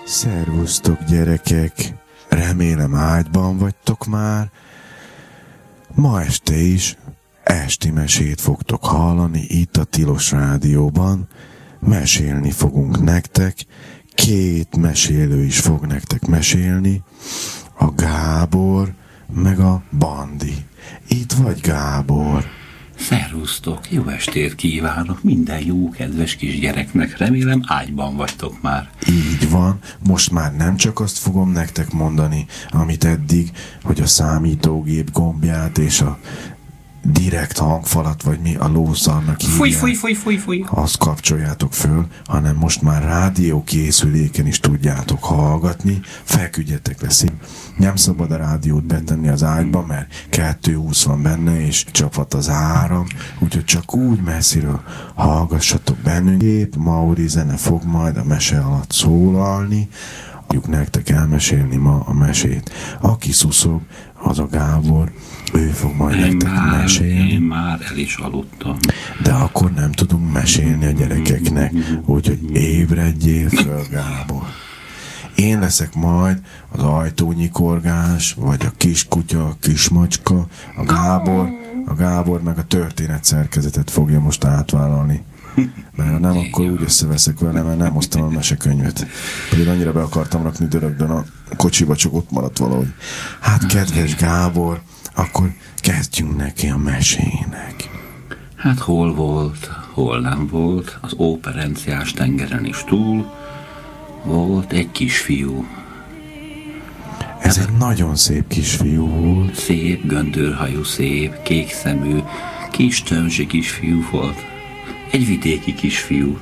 Szervusztok, gyerekek! Remélem ágyban vagytok már. Ma este is esti mesét fogtok hallani itt a Tilos Rádióban. Mesélni fogunk nektek. Két mesélő is fog nektek mesélni. A Gábor meg a Bandi. Itt vagy, Gábor? Szervusztok, jó estét kívánok minden jó, kedves kisgyereknek. Remélem ágyban vagytok már. Így van, most már nem csak azt fogom nektek mondani, amit eddig, hogy a számítógép gombját és a direkt hangfalat, vagy mi a lószarnak hívják, Fúj. azt kapcsoljátok föl, hanem most már rádiókészüléken is tudjátok hallgatni, feküdjetek le szép. Nem szabad a rádiót betenni az ágyba, mert 220 van benne, és csaphat az áram, úgyhogy csak úgy messziről hallgassatok bennünk. Épp Mauri zene fog majd a mese alatt szólalni, tudjuk nektek elmesélni ma a mesét. Aki szuszog, az a Gábor, ő fog majd nektek mesélni. Én már el is aludtam. De akkor nem tudunk mesélni a gyerekeknek, úgyhogy ébredjél föl, Gábor. Én leszek majd az ajtónyikorgás, vagy a kiskutya, a kismacska, a Gábor meg a történet szerkezetet fogja most átvállalni. Mert ha nem, akkor úgy összeveszek vele, mert nem hoztam a mesekönyvet. Pedig annyira be akartam rakni dörögdön a kocsiba, csak ott maradt valahogy. Hát kedves Gábor, akkor kezdjünk neki a mesének. Hát hol volt, hol nem volt, az óperenciás tengeren is túl volt egy kisfiú. Ez egy nagyon szép kisfiú volt. Szép, göndörhajú, szép, kék szemű, kis tömzsi kisfiú volt. Egy vidéki kisfiú.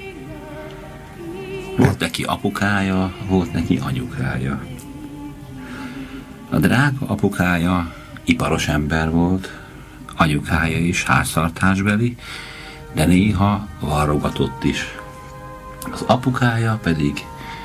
Volt neki apukája, volt neki anyukája. A drága apukája iparos ember volt, anyukája is háztartásbeli, de néha varrogatott is. Az apukája pedig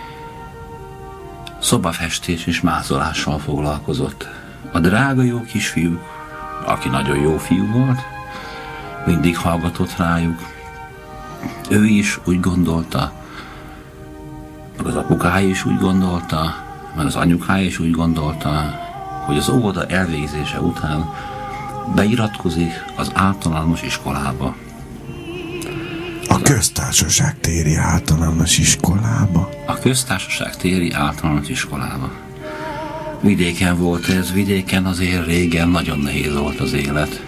szobafestés és mázolással foglalkozott. A drága jó kisfiú, aki nagyon jó fiú volt, mindig hallgatott rájuk. Ő is úgy gondolta, meg az apukája is úgy gondolta, meg az anyukája is úgy gondolta, hogy az óvoda elvégzése után beiratkozik az általános iskolába. A Köztársaság téri általános iskolába? A Köztársaság téri általános iskolába. Vidéken volt ez, vidéken azért régen nagyon nehéz volt az élet.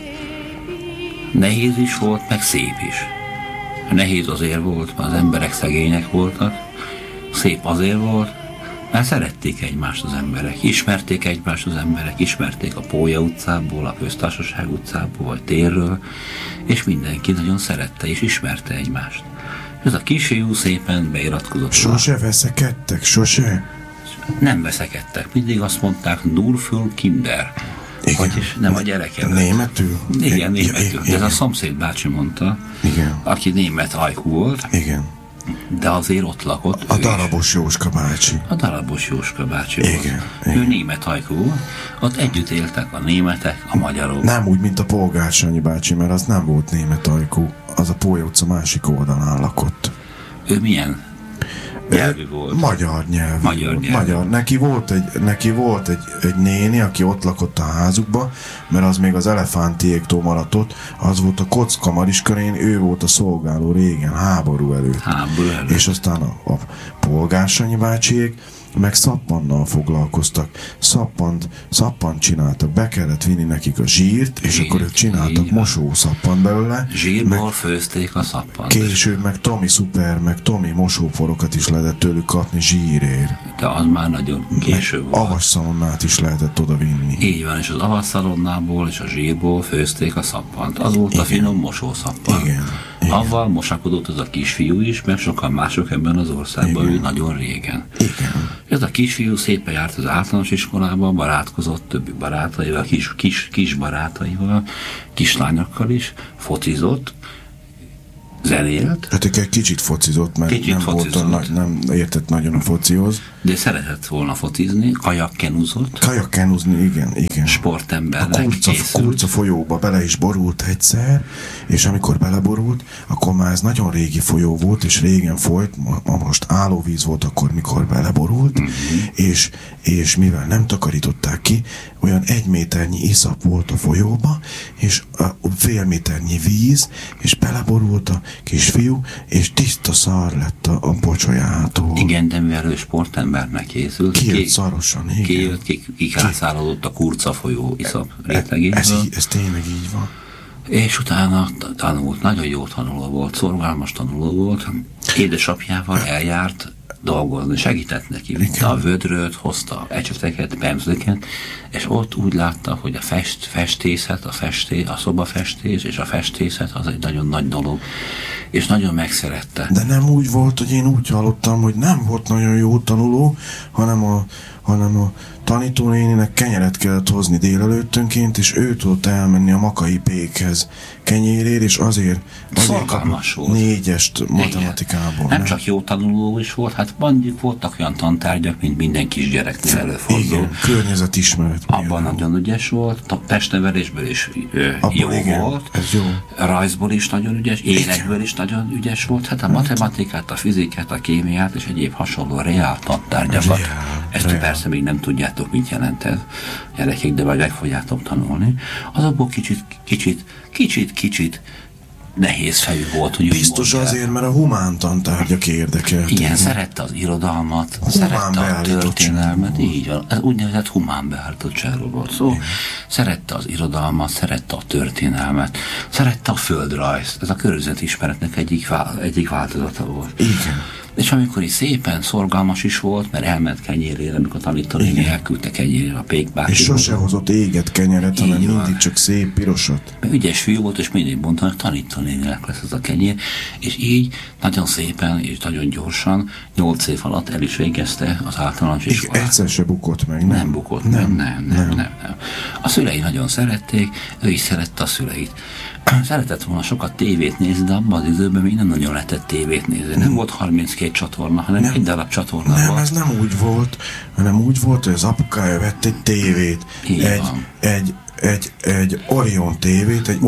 Nehéz is volt, meg szép is. Nehéz azért volt, mert az emberek szegények voltak. Szép azért volt, mert szerették egymást az emberek. Ismerték egymást az emberek, ismerték a Pólya utcából, a Köztársaság utcából, vagy térről, és mindenki nagyon szerette és ismerte egymást. Ez a kisfiú szépen beiratkozott. Sose veszekedtek, sose? Nem veszekedtek, mindig azt mondták, nur für Kinder. Igen. Vagyis nem a gyerekek. Németül? Igen, németül. Ez a szomszéd bácsi mondta, igen, aki német ajkú volt, igen, de azért ott lakott. a darabos Jóska bácsi. A darabos Jóska bácsi igen, volt. Igen. Ő német ajkú volt, ott együtt éltek a németek, a magyarok. Nem úgy, mint a Polgársanyi bácsi, mert az nem volt német ajkú, az a Pólya utca másik oldalán lakott. Ő milyen nyelvű volt? Magyar nyelvű. Magyar. Neki volt egy néni, aki ott lakott a házukba, mert az még az elefántiéktól maradt ott, az volt a Kocka Mariskörén, ő volt a szolgáló régen, háború előtt. És aztán a Polgársanyi bácsiék meg szappannal foglalkoztak. Szappant csináltak. Be kellett vinni nekik a zsírt, és akkor ők csináltak mosószappant belőle. Zsírból főzték a szappant. Később meg Tomi Szuper, meg Tomi mosóforokat is lehetett tőlük kapni zsírért. De az már nagyon később volt. Avasszalonnát is lehetett oda vinni. Így van, és az avasszalonnából és a zsírból főzték a szappant. Az volt a finom mosószappan. Igen. Avval mosakodott az a kisfiú is, mert sokan mások ebben az országban, ő nagyon régen. Igen. Ez a kisfiú szépen járt az általános iskolába, barátkozott többi barátaival, kis barátaival, kislányokkal is, focizott, zenélt. Hát egy kicsit focizott, mert kicsit nem focizott. Nem értett nagyon a focihoz. De szeretett volna focizni, kajakkenuzott. Kajakkenuzni, igen. Sportembernek készült. A Kurca folyóba bele is borult egyszer, és amikor beleborult, akkor már ez nagyon régi folyó volt, és régen folyt, most állóvíz volt akkor, mikor beleborult, és mivel nem takarították ki, olyan 1 méternyi iszap volt a folyóba, és fél méternyi víz, és beleborult a kisfiú, és tiszta szar lett a pocsolyától. Igen, de mivel ő sportembernek készült. Kijött szarosan, igen. Kijött, kikászálódott a Kurca folyó iszap rétegéből. Ez tényleg így van. És utána tanult, nagyon jó tanuló volt, szorgalmas tanuló volt. Édesapjával eljárt dolgozni, segített neki. Vitte a vödröt, hozta ecseteket, pemzleket, és ott úgy látta, hogy a festészet, a szobafestés és a festészet az egy nagyon nagy dolog, és nagyon megszerette. De nem úgy volt, hogy én úgy hallottam, hogy nem volt nagyon jó tanuló, hanem a tanítónéninek kenyeret kellett hozni délelőttönként, és ő tudott elmenni a Makai Pékhez kenyérért, és azért szorgalmas volt. 4-est matematikából. Nem csak jó tanuló is volt, hát mondjuk voltak olyan tantárgyak, mint minden kisgyereknél előfordul. Igen, környezetismeret. Abban nagyon ügyes volt, testnevelésből is jó volt, ez jó. Rajzból is nagyon ügyes, életből is nagyon ügyes volt, hát a matematikát, a fizikát, a kémiát és egyéb hasonló reál tantárgyakat. Ezt persze még nem tudjátok, mit jelent ez, gyerekek, de majd meg fogjátok tanulni. Azokból kicsit nehéz fejű volt, hogy biztos azért, mert a humántantárgyak érdekeltek. Igen, szerette az irodalmat, szerette a történelmet, így van. Ez úgynevezett humán beállítottságról volt szó. Igen. Szerette az irodalmat, szerette a történelmet, szerette a földrajzt. Ez a környezetismeretnek egyik változata volt. Igen. És amikor is szépen szorgalmas is volt, mert elment kenyérére, amikor a tanítónéni elküldte kenyérére a pékbácsi. És sose hozott éget kenyeret, hanem mindig csak szép pirosat. Ügyes fiú volt, és mindig mondta, hogy tanítónéninek lesz ez a kenyér, és így nagyon szépen és nagyon gyorsan 8 év alatt el is végezte az általános iskolát. Egyszer se bukott meg, nem bukott meg, nem. A szülei nagyon szerették, ő is szerette a szüleit. Szeretett volna sokat tévét nézni, de abban az időben még nem nagyon lehetett tévét nézni. Nem volt 32 csatorna, hanem egy darab csatorna volt. Nem, ez nem úgy volt, hanem úgy volt, hogy az apukája vett egy tévét, egy Orion tévét, egy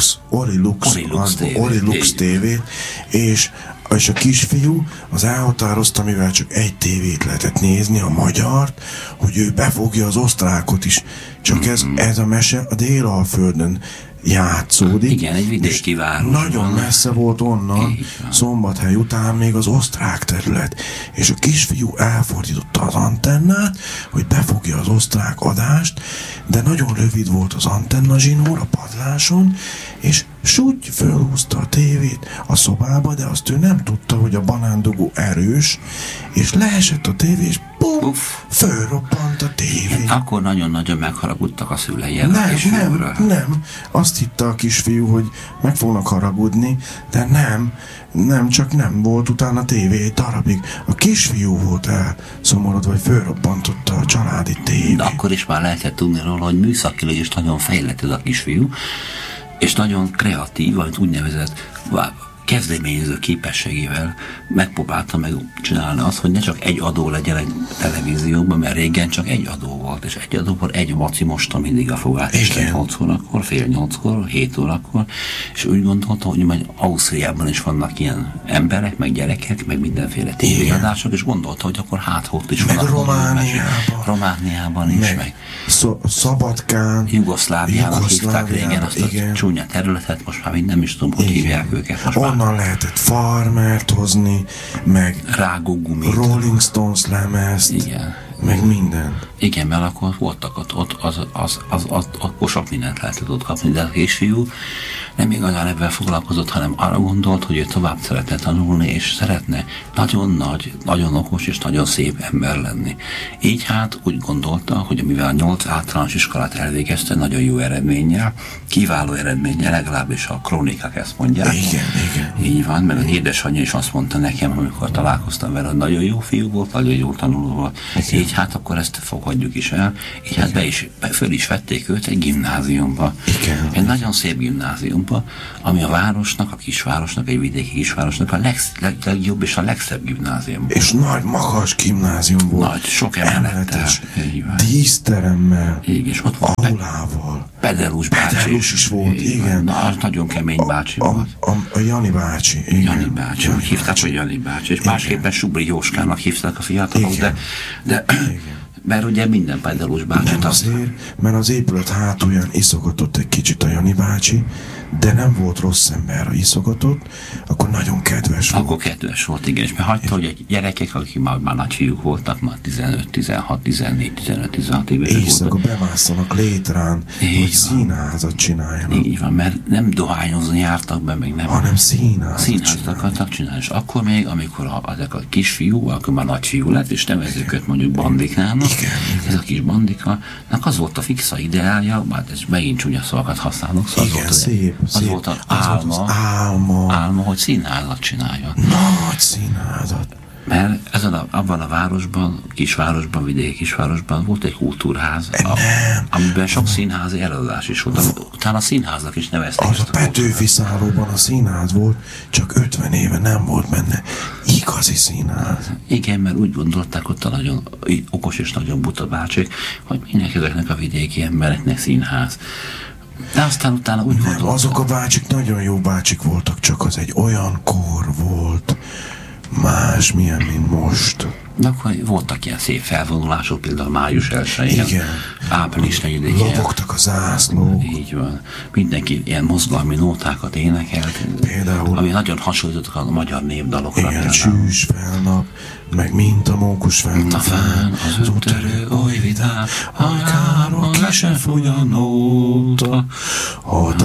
Orilux tévét, és a kisfiú az elhatározta, mivel csak egy tévét lehetett nézni, a magyart, hogy ő befogja az osztrákot is. Csak ez a mese a Délalföldön játszódik. Igen, egy vidéki város. Nagyon messze volt onnan, Szombathely után még az osztrák terület. És a kisfiú elfordította az antennát, hogy befogja az osztrák adást, de nagyon rövid volt az antenna zsinór a padláson, és súgy fölhúzta a tévét a szobába, de azt ő nem tudta, hogy a banándugó erős, és leesett a tévé, és bum, fölroppant a tévé. Akkor nagyon-nagyon megharagudtak a szülei. Nem. Azt hitte a kisfiú, hogy meg fognak haragudni, de nem, csak nem volt utána a tévé egy darabig. A kisfiú volt elszomorodva, hogy fölrobbantotta a családi tévé. De akkor is már lehetett tudni róla, hogy műszakilag is nagyon fejlett ez a kisfiú, és nagyon kreatív, vagy úgynevezett kezdeményező képességével megpróbálta megcsinálni azt, hogy ne csak egy adó legyen egy televízióban, mert régen csak egy adó volt, és egy adóban egy maci mosta mindig a fogát, és 8 órakor, fél 8-kor, 7 órakor, és úgy gondolta, hogy majd Ausztriában is vannak ilyen emberek, meg gyerekek, meg mindenféle tévéadások, és gondolta, hogy akkor ott is vannak. Romániában is, meg Szabadkán, Jugoszláviának hívták régen azt a csúnya területet, most már nem is tudom, hogy hívják őket. Onnan lehetett Farmert hozni, meg Rágógumit, Rolling Stones lemezt, meg minden. Igen, mert akkor voltak akkor sok mindent lehetett ott kapni, de a kisfiú nem igazán ebben foglalkozott, hanem arra gondolt, hogy ő tovább szeretne tanulni, és szeretne nagyon nagy, nagyon okos és nagyon szép ember lenni. Így hát úgy gondolta, hogy mivel 8 általános iskolát elvégezte, nagyon jó eredménnyel, kiváló eredménnyel, legalábbis a krónikák ezt mondják. Igen. Így van, meg az édesanyja is azt mondta nekem, amikor találkoztam vele, hogy nagyon jó fiú volt, nagyon jó tanuló volt. Így hogy hát akkor ezt fogadjuk is el, így hát föl is vették őt egy gimnáziumba. Igen. Egy nagyon szép gimnáziumba, ami a városnak, a kisvárosnak, egy vidéki kisvárosnak a legjobb és a legszebb gimnázium. És nagy, magas gimnázium volt. Nagy, sok emelettel. Díszteremmel. Igen, és ott volt aulával. Pedelus bácsi. Pedelus is volt, igen. Na, az nagyon kemény bácsi volt. A Jani bácsi. Igen. Jani bácsi. Úgy hívták, hogy Jani bácsi. És másképpen Subri Jóskának hívták a fiatalok, de mert ugye minden Pedelus bácsi. Nem azért, mert az épület hátulján iszogatott egy kicsit a Jani bácsi, de nem volt rossz ember, ha iszogatott, akkor nagyon kedves volt. Akkor kedves volt, igen, és mert hagyta, hogy egy gyerekek, akik már nagy fiúk voltak, már 15, 16, 14, 15, 16 évesek voltak. Éjszaka bemásszanak létrán, hogy színházat csináljanak. Így van, mert nem dohányozni jártak be, meg nem. Hanem színházat akartak csinálni. És akkor még, amikor ezek a kisfiú, akkor már nagy fiú lett, és nevezzük őket mondjuk bandikának, ez a kis bandikának az volt a fixa ideálja, bár ez megint csúnya szavakat használok, szóval igen, az volt az álma, hogy színházat csináljon. Nagy színházat. Mert abban a városban, kisvárosban, vidéki kisvárosban volt egy kultúrház, amiben sok színházi előadás is volt. Utána a színháznak is nevezték. Az a Petőfi Szállóban a színház volt, csak 50 éve nem volt benne igazi színház. Igen, mert úgy gondolták ott a nagyon okos és nagyon buta bácsik, hogy mindenki ezeknek a vidéki embereknek színház. De aztán utána úgy gondoltam. Azok a bácsik nagyon jó bácsik voltak, csak az egy olyan kor volt, másmilyen, mint most. De akkor voltak ilyen szép felvonulások, például május 1-én, április 4-én. Lobogtak a zászlók. Így van. Mindenki ilyen mozgalmi nótákat énekelt, például, ami nagyon hasonlítottak a magyar népdalokra. Igen, Csűs felnap, meg mint a mókus fent a fán, az úttörő oly vidám, hajkáról le se fúj a nóta.